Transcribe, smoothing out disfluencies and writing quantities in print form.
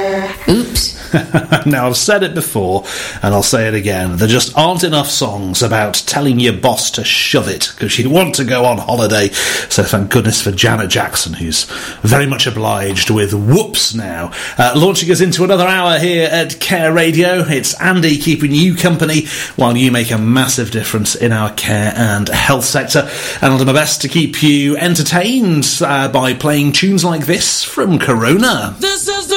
Oops. Now, I've said it before, and I'll say it again. There just aren't enough songs about telling your boss to shove it, because you want to go on holiday. So thank goodness for Janet Jackson, who's very much obliged with Whoops now. Launching us into another hour here at Care Radio. It's Andy keeping you company while you make a massive difference in our care and health sector. And I'll do my best to keep you entertained by playing tunes like this from Corona. This is